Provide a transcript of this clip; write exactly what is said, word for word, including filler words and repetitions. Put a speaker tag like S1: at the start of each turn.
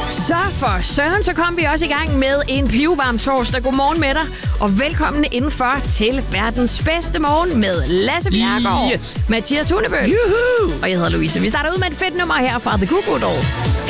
S1: Så for søren, så kom vi også i gang med en pivvarm torsdag. Godmorgen med dig, og velkommen indenfor til verdens bedste morgen med Lasse Bjerregaard,
S2: yes.
S1: Mathias Hunebøl, og jeg hedder Louise. Vi starter ud med et fedt nummer her fra The Goo Goo Dolls.